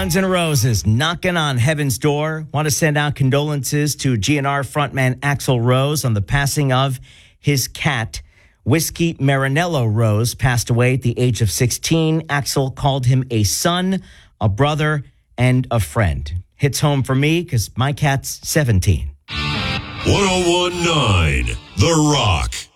Guns N' Roses knocking on heaven's door. Want to send out condolences to GNR frontman Axl Rose on the passing of his cat. Whiskey Marinello Rose passed away at the age of 16. Axl called him a son, a brother, and a friend. Hits home for me because my cat's 17. 1019 The Rock.